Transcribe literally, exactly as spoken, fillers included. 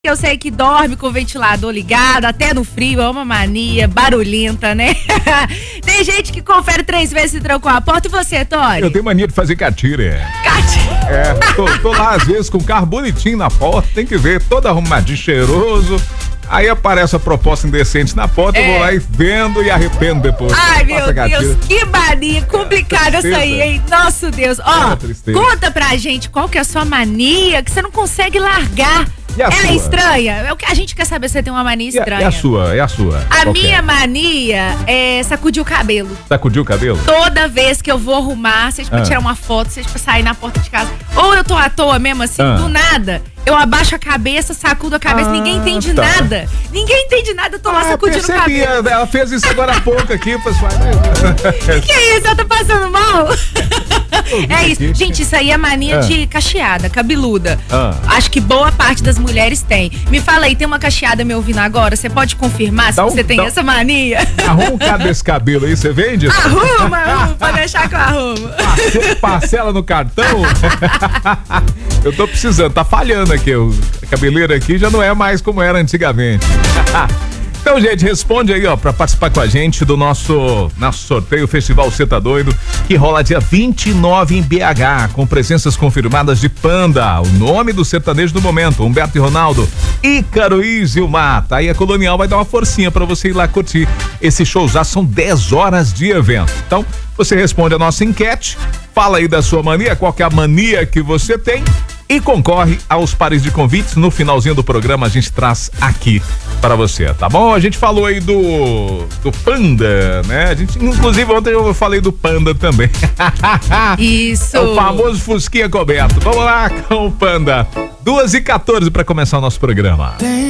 Eu sei que dorme com o ventilador ligado, até no frio, é uma mania barulhenta, né? Tem gente que confere três vezes e trancou a porta. E você, Tony? Eu tenho mania de fazer catira. Catira? É, tô, tô lá às vezes com o carro bonitinho na porta, tem que ver, todo arrumadinho, cheiroso. Aí aparece a proposta indecente na porta, é. Eu vou lá e vendo e arrependo depois. Ai, meu Deus, que mania complicada essa aí, hein? Nosso Deus. Ó, é conta pra gente qual que é a sua mania que você não consegue largar. E a Ela sua? é estranha? É o que a gente quer saber se você tem uma mania estranha. É a, a sua, é a sua. A Qual minha é? mania é sacudir o cabelo. Sacudir o cabelo? Toda vez que eu vou arrumar, seja pra Ah. tirar uma foto, seja pra sair na porta de casa, ou eu tô à toa mesmo assim, Ah. do nada, eu abaixo a cabeça, sacudo a cabeça, Ah, ninguém entende tá. nada. Ninguém entende nada, eu tô lá Ah, sacudindo o percebi, cabelo. ela fez isso agora há pouco aqui, pessoal. Que que é isso? Ela tá passando mal? É isso. aqui. Gente, isso aí é mania Ah. de cacheada, cabeluda. Ah. Acho que boa parte das mulheres tem. Me fala aí, tem uma cacheada me ouvindo agora? Você pode confirmar se Dá um- você tem dá um- essa mania? Arruma um cabo desse cabelo aí, você vende? Arruma, arruma, pode deixar que eu arrumo. Parcela, parcela no cartão? Eu tô precisando, tá falhando aqui. O cabeleiro aqui já não é mais como era antigamente. Então, gente, responde aí, ó, pra participar com a gente do nosso, nosso sorteio Festival Cê Tá Doido, que rola dia vinte e nove em B H, com presenças confirmadas de Panda, o nome do sertanejo do momento, Humberto e Ronaldo, Ícaro e Zilmar. Aí a Colonial vai dar uma forcinha pra você ir lá curtir esse show. Já são dez horas de evento. Então, você responde a nossa enquete, fala aí da sua mania, qual que é a mania que você tem, e concorre aos pares de convites. No finalzinho do programa a gente traz aqui para você, tá bom? A gente falou aí do do Panda, né? A gente, inclusive ontem eu falei do Panda também. Isso. É o famoso Fusquinha coberto. Vamos lá com o Panda. duas e quatorze para começar o nosso programa.